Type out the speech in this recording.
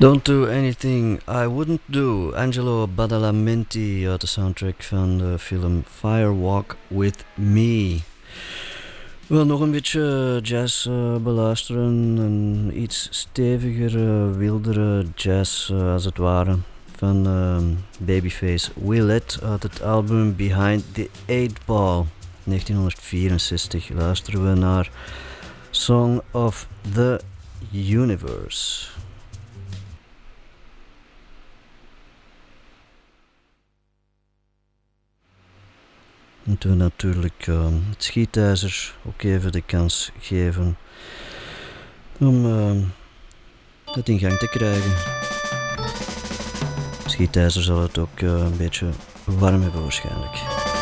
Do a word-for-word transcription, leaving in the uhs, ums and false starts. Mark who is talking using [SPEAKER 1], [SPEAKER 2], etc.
[SPEAKER 1] Don't Do Anything I Wouldn't Do. Angelo Badalamenti uit de soundtrack van de film Fire Walk With Me. We willen nog een beetje jazz uh, beluisteren. Een iets steviger, uh, wildere jazz uh, als het ware. Van uh, Babyface Willette uit het album Behind the Eight Ball. negentien vierenzestig luisteren we naar Song of the Universe. Moeten we natuurlijk uh, het schietijzer ook even de kans geven om uh, het in gang te krijgen. Het schietijzer zal het ook uh, een beetje warm hebben waarschijnlijk.